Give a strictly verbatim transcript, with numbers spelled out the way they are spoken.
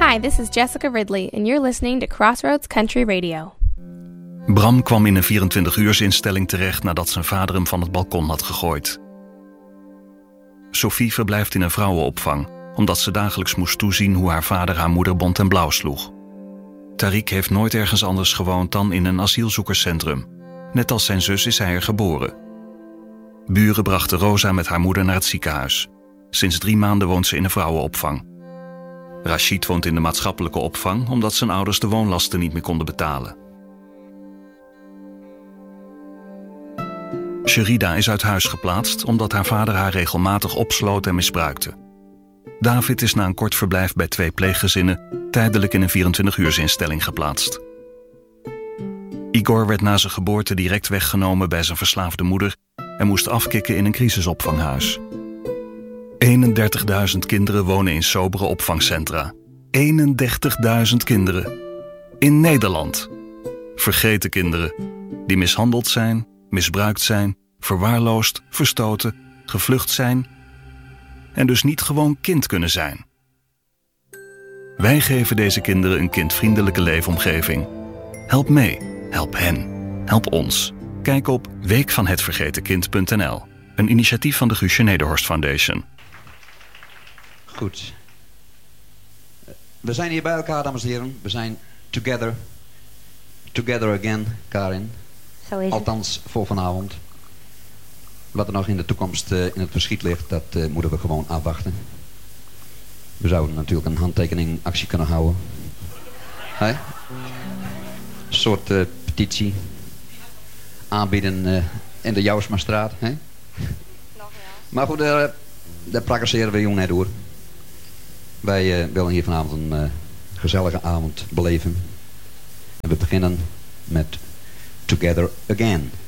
Hi, this is Jessica Ridley and you're listening to Crossroads Country Radio. Bram kwam in een vierentwintig-uursinstelling terecht nadat zijn vader hem van het balkon had gegooid. Sophie verblijft in een vrouwenopvang, omdat ze dagelijks moest toezien hoe haar vader haar moeder bont en blauw sloeg. Tariq heeft nooit ergens anders gewoond dan in een asielzoekerscentrum. Net als zijn zus is hij er geboren. Buren brachten Rosa met haar moeder naar het ziekenhuis. Sinds drie maanden woont ze in een vrouwenopvang. Rashid woont in de maatschappelijke opvang omdat zijn ouders de woonlasten niet meer konden betalen. Sherida is uit huis geplaatst omdat haar vader haar regelmatig opsloot en misbruikte. David is na een kort verblijf bij twee pleeggezinnen tijdelijk in een vierentwintig-uursinstelling geplaatst. Igor werd na zijn geboorte direct weggenomen bij zijn verslaafde moeder en moest afkicken in een crisisopvanghuis. eenendertigduizend kinderen wonen in sobere opvangcentra. eenendertigduizend kinderen. In Nederland. Vergeten kinderen die mishandeld zijn, misbruikt zijn, verwaarloosd, verstoten, gevlucht zijn en dus niet gewoon kind kunnen zijn. Wij geven deze kinderen een kindvriendelijke leefomgeving. Help mee, help hen, help ons. Kijk op weekvanhetvergetenkind punt n l, een initiatief van de Guusje Nederhorst Foundation. Goed. We zijn hier bij elkaar, dames en heren. We zijn together. Together again, Karin. Zo is Althans, het. voor vanavond. Wat er nog in de toekomst uh, in het verschiet ligt, dat uh, moeten we gewoon afwachten. We zouden natuurlijk een handtekeningactie kunnen houden. Hey? Een soort uh, petitie. Aanbieden uh, in de Jousmastraat. Hey? Nog ja. Maar goed, uh, daar praktiseren we jong net door. Wij uh, willen hier vanavond een uh, gezellige avond beleven. En we beginnen met Together Again.